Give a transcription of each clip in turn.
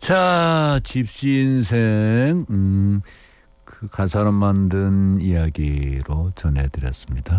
자, 집시 인생, 그 가사로 만든 이야기로 전해드렸습니다.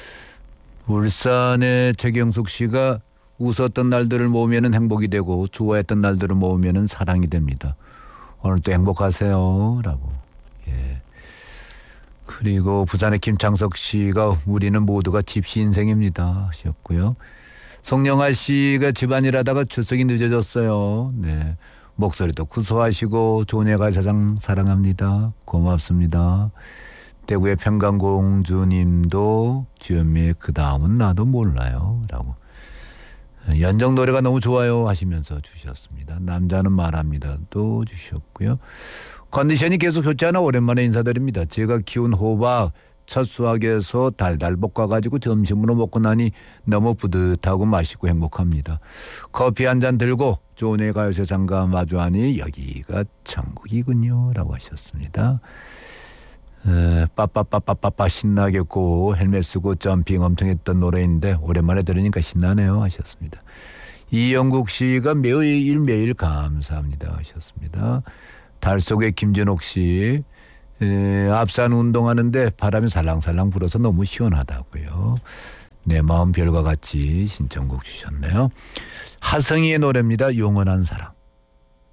울산의 최경숙 씨가 웃었던 날들을 모으면 행복이 되고 좋아했던 날들을 모으면 사랑이 됩니다. 오늘도 행복하세요. 라고. 예. 그리고 부산의 김창석 씨가 우리는 모두가 집시 인생입니다. 하셨고요. 송영아 씨가 집안일 하다가 출석이 늦어졌어요. 네. 목소리도 구수하시고 조녀가 세상 사랑합니다. 고맙습니다. 대구의 평강공주님도 주현미의 그 다음은 나도 몰라요. 라고. 연정 노래가 너무 좋아요 하시면서 주셨습니다. 남자는 말합니다. 또 주셨고요. 컨디션이 계속 좋지 않아 오랜만에 인사드립니다. 제가 키운 호박 첫 수확에서 달달 볶아가지고 점심으로 먹고 나니 너무 뿌듯하고 맛있고 행복합니다. 커피 한 잔 들고 조은의 가요세상과 마주하니 여기가 천국이군요. 라고 하셨습니다. 빠빠빠빠빠빠 신나겠고 헬멧 쓰고 점핑 엄청 했던 노래인데 오랜만에 들으니까 신나네요 하셨습니다. 이영국 씨가 매일 감사합니다 하셨습니다. 달 속의 김진옥 씨 앞산 운동하는데 바람이 살랑살랑 불어서 너무 시원하다고요. 내 마음 별과 같이 신청곡 주셨네요. 하성이의 노래입니다. 영원한 사랑.